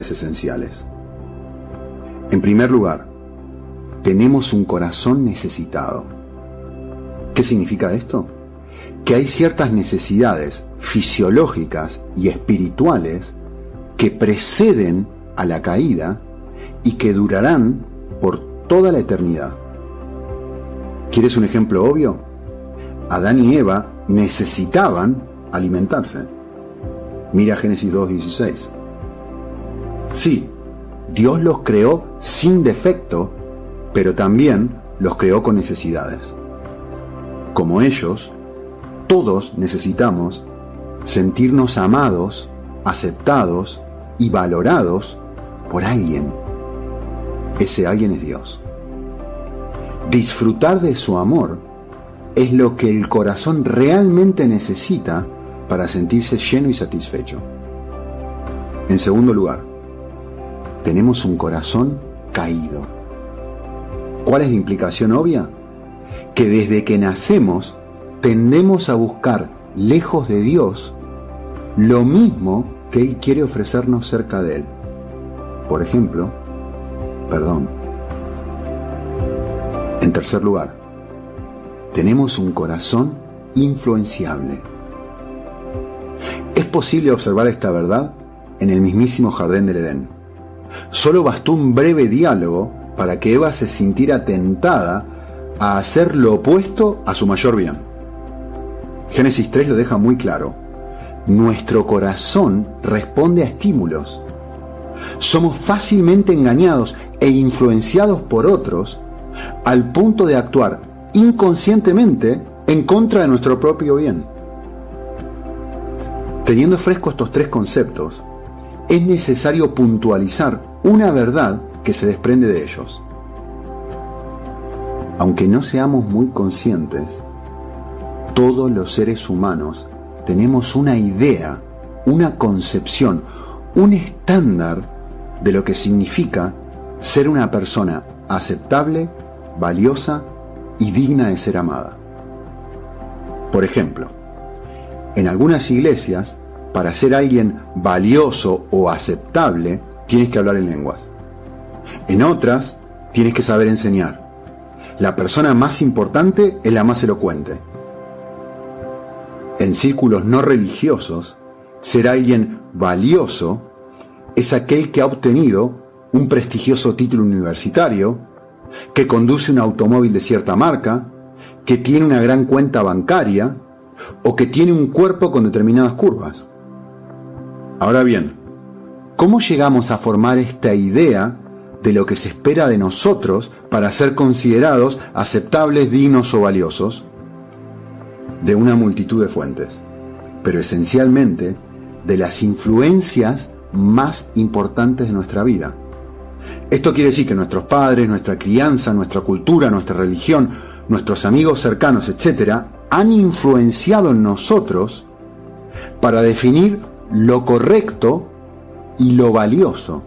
esenciales. En primer lugar, tenemos un corazón necesitado. ¿Qué significa esto? Que hay ciertas necesidades fisiológicas y espirituales que preceden a la caída y que durarán por toda la eternidad. ¿Quieres un ejemplo obvio? Adán y Eva necesitaban alimentarse. Mira Génesis 2:16. Sí, Dios los creó sin defecto, pero también los creó con necesidades. Como ellos, todos necesitamos sentirnos amados, aceptados y valorados por alguien. Ese alguien es Dios. Disfrutar de su amor es lo que el corazón realmente necesita para sentirse lleno y satisfecho. En segundo lugar, tenemos un corazón caído. ¿Cuál es la implicación obvia? Que desde que nacemos tendemos a buscar lejos de Dios lo mismo que Él quiere ofrecernos cerca de Él. Por ejemplo, perdón. En tercer lugar, tenemos un corazón influenciable. Es posible observar esta verdad en el mismísimo jardín del Edén. Solo bastó un breve diálogo para que Eva se sintiera tentada a hacer lo opuesto a su mayor bien. Génesis 3 lo deja muy claro. Nuestro corazón responde a estímulos. Somos fácilmente engañados e influenciados por otros al punto de actuar inconscientemente en contra de nuestro propio bien. Teniendo frescos estos tres conceptos, es necesario puntualizar una verdad que se desprende de ellos. Aunque no seamos muy conscientes, todos los seres humanos tenemos una idea, una concepción, un estándar de lo que significa ser una persona aceptable, valiosa y digna de ser amada. Por ejemplo, en algunas iglesias, para ser alguien valioso o aceptable, tienes que hablar en lenguas. En otras, tienes que saber enseñar. La persona más importante es la más elocuente. En círculos no religiosos, ser alguien valioso es aquel que ha obtenido un prestigioso título universitario, que conduce un automóvil de cierta marca, que tiene una gran cuenta bancaria o que tiene un cuerpo con determinadas curvas. Ahora bien, ¿cómo llegamos a formar esta idea de lo que se espera de nosotros para ser considerados aceptables, dignos o valiosos? De una multitud de fuentes, pero esencialmente de las influencias más importantes de nuestra vida. Esto quiere decir que nuestros padres, nuestra crianza, nuestra cultura, nuestra religión, nuestros amigos cercanos, etc., han influenciado en nosotros para definir lo correcto y lo valioso.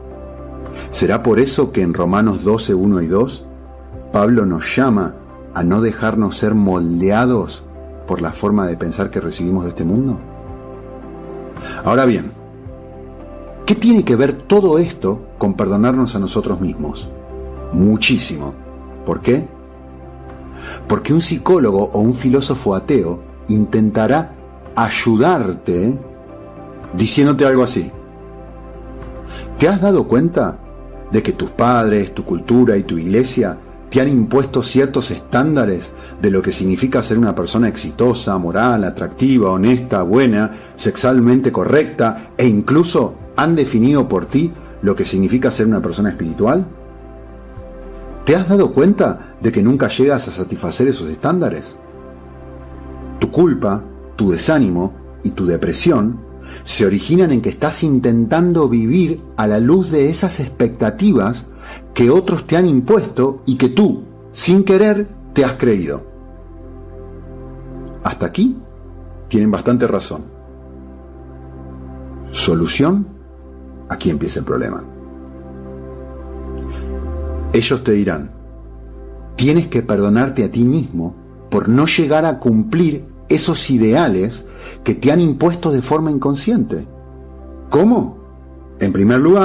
¿Será por eso que en Romanos 12, 1 y 2, Pablo nos llama a no dejarnos ser moldeados por la forma de pensar que recibimos de este mundo? Ahora bien, ¿qué tiene que ver todo esto con perdonarnos a nosotros mismos? Muchísimo. ¿Por qué? Porque un psicólogo o un filósofo ateo intentará ayudarte diciéndote algo así. ¿Te has dado cuenta de que tus padres, tu cultura y tu iglesia te han impuesto ciertos estándares de lo que significa ser una persona exitosa, moral, atractiva, honesta, buena, sexualmente correcta e incluso han definido por ti lo que significa ser una persona espiritual? ¿Te has dado cuenta de que nunca llegas a satisfacer esos estándares? Tu culpa, tu desánimo y tu depresión se originan en que estás intentando vivir a la luz de esas expectativas que otros te han impuesto y que tú, sin querer, te has creído. Hasta aquí tienen bastante razón. Solución: aquí empieza el problema. Ellos te dirán: tienes que perdonarte a ti mismo por no llegar a cumplir esos ideales que te han impuesto de forma inconsciente. ¿Cómo? En primer lugar,